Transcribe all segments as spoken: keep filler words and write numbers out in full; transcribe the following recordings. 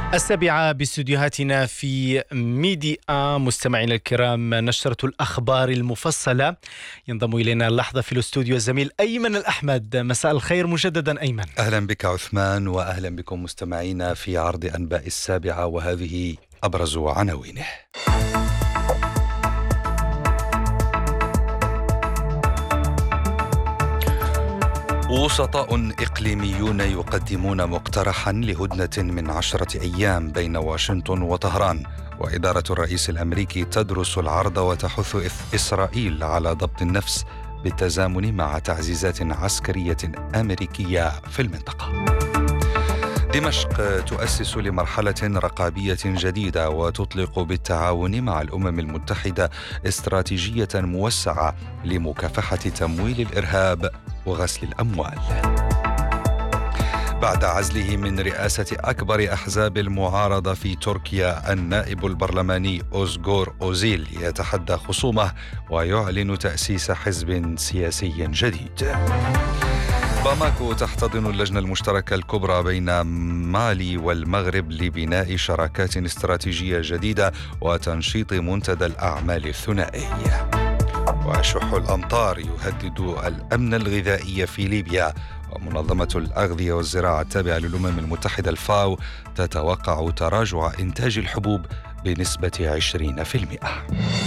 السابعة باستديوهاتنا في ميديا. مستمعينا الكرام، نشرة الأخبار المفصلة. ينضم إلينا اللحظة في الاستوديو الزميل أيمن الأحمد. مساء الخير مجددا أيمن. أهلا بك عثمان، وأهلا بكم مستمعينا في عرض أنباء السابعة، وهذه أبرز عناوينه. وسطاء إقليميون يقدمون مقترحا لهدنة من عشرة أيام بين واشنطن وطهران، وإدارة الرئيس الأمريكي تدرس العرض وتحث إسرائيل على ضبط النفس بالتزامن مع تعزيزات عسكرية أمريكية في المنطقة. دمشق تؤسس لمرحلة رقابية جديدة وتطلق بالتعاون مع الأمم المتحدة استراتيجية موسعة لمكافحة تمويل الإرهاب وغسل الأموال. بعد عزله من رئاسة أكبر أحزاب المعارضة في تركيا، النائب البرلماني أوزغور أوزيل يتحدى خصومه ويعلن تأسيس حزب سياسي جديد. باماكو تحتضن اللجنة المشتركة الكبرى بين مالي والمغرب لبناء شراكات استراتيجية جديدة وتنشيط منتدى الأعمال الثنائي. وشح الأمطار يهدد الأمن الغذائي في ليبيا، ومنظمة الأغذية والزراعة التابعة للأمم المتحدة الفاو تتوقع تراجع إنتاج الحبوب بنسبة عشرين بالمئة.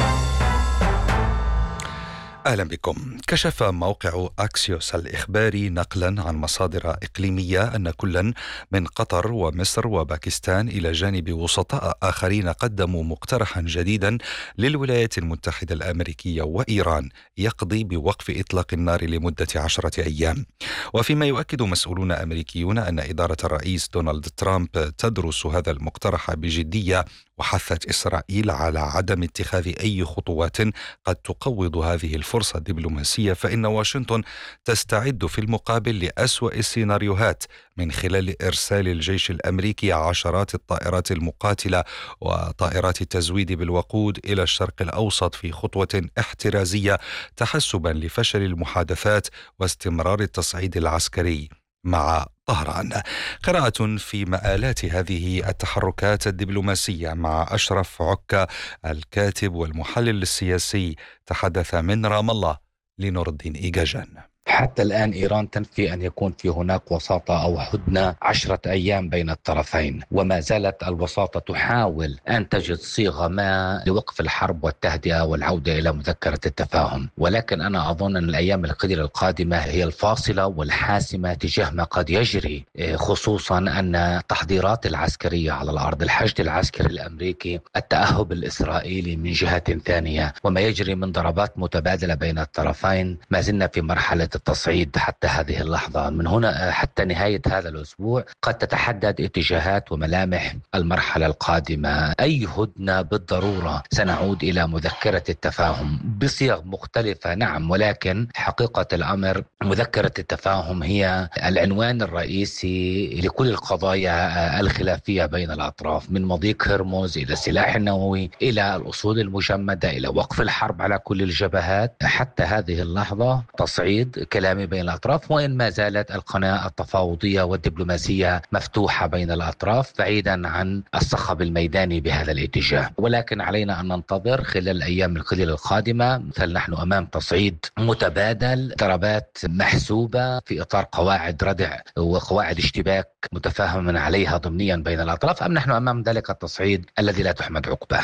أهلا بكم. كشف موقع أكسيوس الإخباري نقلا عن مصادر إقليمية أن كلا من قطر ومصر وباكستان إلى جانب وسطاء آخرين قدموا مقترحا جديدا للولايات المتحدة الأمريكية وإيران يقضي بوقف إطلاق النار لمدة عشرة أيام. وفيما يؤكد مسؤولون أمريكيون أن إدارة الرئيس دونالد ترامب تدرس هذا المقترح بجدية، وحثت إسرائيل على عدم اتخاذ أي خطوات قد تقوض هذه الفرصة الدبلوماسية، فإن واشنطن تستعد في المقابل لأسوأ السيناريوهات من خلال إرسال الجيش الأمريكي عشرات الطائرات المقاتلة وطائرات التزويد بالوقود إلى الشرق الأوسط في خطوة احترازية تحسبا لفشل المحادثات واستمرار التصعيد العسكري مع طهران. قراءة في مآلات هذه التحركات الدبلوماسية مع أشرف عكا الكاتب والمحلل السياسي، تحدث من رام الله لنور الدين إيجاجان. حتى الآن إيران تنفي أن يكون في هناك وساطة أو هدنة عشرة أيام بين الطرفين، وما زالت الوساطة تحاول أن تجد صيغة ما لوقف الحرب والتهدئة والعودة إلى مذكرة التفاهم. ولكن أنا أظن أن الأيام القليلة القادمة هي الفاصلة والحاسمة تجاه ما قد يجري، خصوصا أن التحضيرات العسكرية على الأرض، الحشد العسكري الأمريكي، التأهب الإسرائيلي من جهة ثانية، وما يجري من ضربات متبادلة بين الطرفين، ما زلنا في مرحلة التصعيد حتى هذه اللحظة. من هنا حتى نهاية هذا الأسبوع قد تتحدد اتجاهات وملامح المرحلة القادمة. أي هدنة بالضرورة سنعود إلى مذكرة التفاهم بصيغ مختلفة، نعم، ولكن حقيقة الأمر مذكرة التفاهم هي العنوان الرئيسي لكل القضايا الخلافية بين الأطراف، من مضيق هرمز إلى السلاح النووي إلى الأصول المجمدة إلى وقف الحرب على كل الجبهات. حتى هذه اللحظة تصعيد كلامي بين الأطراف، وإن ما زالت القناة التفاوضية والدبلوماسية مفتوحة بين الأطراف بعيدا عن الصخب الميداني بهذا الاتجاه. ولكن علينا أن ننتظر خلال الأيام القليلة القادمة. مثل نحن أمام تصعيد متبادل، ضربات محسوبة في إطار قواعد ردع وقواعد اشتباك متفاهم عليها ضمنيا بين الأطراف، أم نحن أمام ذلك التصعيد الذي لا تحمد عقباه.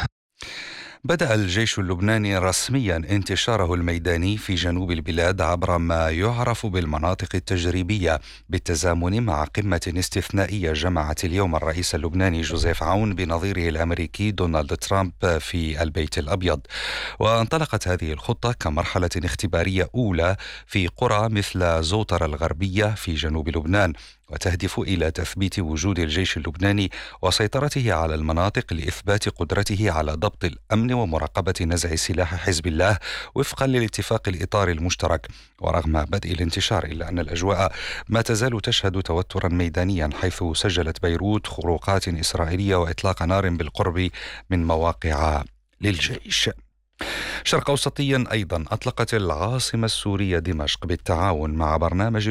بدأ الجيش اللبناني رسميا انتشاره الميداني في جنوب البلاد عبر ما يعرف بالمناطق التجريبية، بالتزامن مع قمة استثنائية جمعت اليوم الرئيس اللبناني جوزيف عون بنظيره الأمريكي دونالد ترامب في البيت الأبيض. وانطلقت هذه الخطة كمرحلة اختبارية أولى في قرى مثل زوطر الغربية في جنوب لبنان، وتهدف إلى تثبيت وجود الجيش اللبناني وسيطرته على المناطق لإثبات قدرته على ضبط الأمن ومراقبة نزع سلاح حزب الله وفقا للاتفاق الإطار المشترك. ورغم بدء الانتشار إلا أن الأجواء ما تزال تشهد توترا ميدانيا، حيث سجلت بيروت خروقات إسرائيلية وإطلاق نار بالقرب من مواقع للجيش. شرق أوسطيا أيضا أطلقت العاصمة السورية دمشق بالتعاون مع برنامج